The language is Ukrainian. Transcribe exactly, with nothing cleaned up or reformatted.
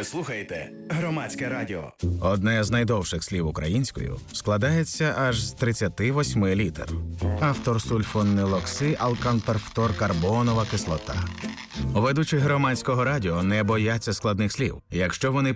Ви слухаєте Громадське радіо. Одне з найдовших слів українською складається аж з тридцяти восьми літер. Автор сульфонилокси алканперфторкарбонова кислота. Ведучі Громадського радіо не бояться складних слів, якщо вони